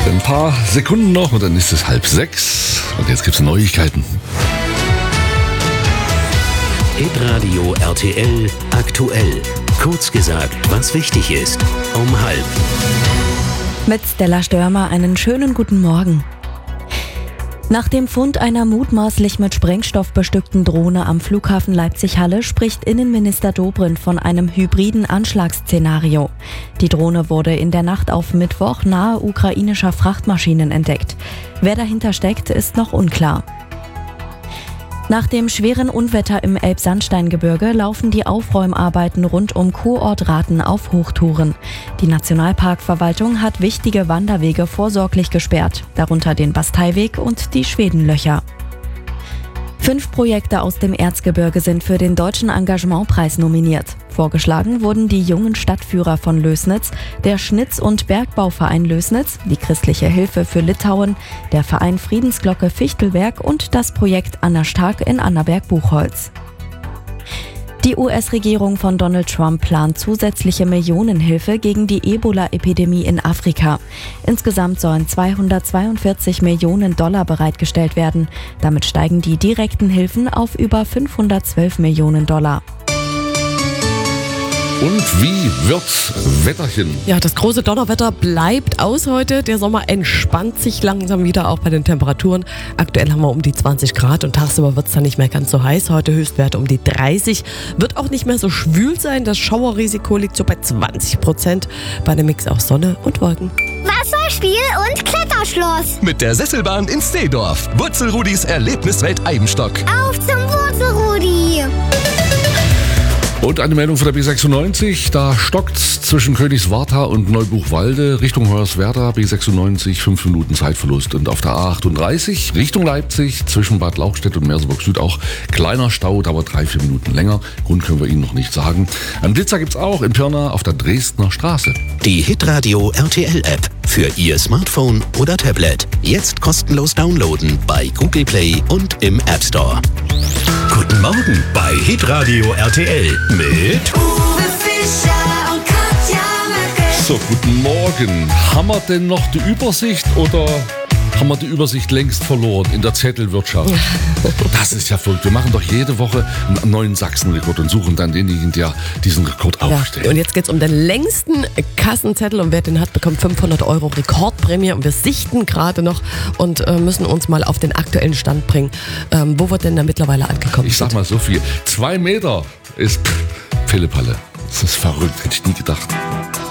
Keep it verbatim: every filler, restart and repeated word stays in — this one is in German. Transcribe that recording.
Ein paar Sekunden noch und dann ist es halb sechs. Und jetzt gibt's Neuigkeiten. Hitradio R T L aktuell. Kurz gesagt, was wichtig ist. Um halb. Mit Stella Störmer einen schönen guten Morgen. Nach dem Fund einer mutmaßlich mit Sprengstoff bestückten Drohne am Flughafen Leipzig-Halle spricht Innenminister Dobrindt von einem hybriden Anschlagsszenario. Die Drohne wurde in der Nacht auf Mittwoch nahe ukrainischer Frachtmaschinen entdeckt. Wer dahinter steckt, ist noch unklar. Nach dem schweren Unwetter im Elbsandsteingebirge laufen die Aufräumarbeiten rund um Kurort Raten auf Hochtouren. Die Nationalparkverwaltung hat wichtige Wanderwege vorsorglich gesperrt, darunter den Basteiweg und die Schwedenlöcher. Fünf Projekte aus dem Erzgebirge sind für den Deutschen Engagementpreis nominiert. Vorgeschlagen wurden die jungen Stadtführer von Lößnitz, der Schnitz- und Bergbauverein Lößnitz, die Christliche Hilfe für Litauen, der Verein Friedensglocke Fichtelberg und das Projekt Anna Stark in Annaberg-Buchholz. Die U S-Regierung von Donald Trump plant zusätzliche Millionenhilfe gegen die Ebola-Epidemie in Afrika. Insgesamt sollen zweihundertzweiundvierzig Millionen Dollar bereitgestellt werden. Damit steigen die direkten Hilfen auf über fünfhundertzwölf Millionen Dollar. Und wie wird's Wetterchen? Ja, das große Donnerwetter bleibt aus heute. Der Sommer entspannt sich langsam wieder, auch bei den Temperaturen. Aktuell haben wir um die zwanzig Grad und tagsüber wird es dann nicht mehr ganz so heiß. Heute Höchstwerte um die dreißig. Wird auch nicht mehr so schwül sein. Das Schauerrisiko liegt so bei zwanzig Prozent. Bei einem Mix aus Sonne und Wolken. Wasserspiel und Kletterschloss. Mit der Sesselbahn in Steedorf. Wurzelrudis Erlebniswelt Eibenstock. Auf zum Wurzelrudi. Und eine Meldung von der B sechsundneunzig, da stockt's zwischen Königswartha und Neubuchwalde Richtung Hoyerswerda, B sechsundneunzig, fünf Minuten Zeitverlust. Und auf der A achtunddreißig Richtung Leipzig zwischen Bad Lauchstädt und Merseburg Süd auch kleiner Stau, dauert drei, vier Minuten länger. Grund können wir Ihnen noch nicht sagen. Einen Blitzer gibt's auch in Pirna auf der Dresdner Straße. Die Hitradio R T L-App für Ihr Smartphone oder Tablet. Jetzt kostenlos downloaden bei Google Play und im App Store. Guten Morgen bei Hitradio R T L mit Uwe Fischer und Katja Möcke. So, guten Morgen. Haben wir denn noch die Übersicht oder haben wir die Übersicht längst verloren in der Zettelwirtschaft? Das ist ja verrückt. Wir machen doch jede Woche einen neuen Sachsenrekord und suchen dann denjenigen, der diesen Rekord aufstellt. Ja, und jetzt geht's um den längsten Kassenzettel und wer den hat, bekommt fünfhundert Euro Rekordprämie und wir sichten gerade noch und äh, müssen uns mal auf den aktuellen Stand bringen. Ähm, wo wir denn da mittlerweile angekommen Ich sag mal so viel. Zwei Meter ist Pillepalle. Das ist verrückt, hätte ich nie gedacht.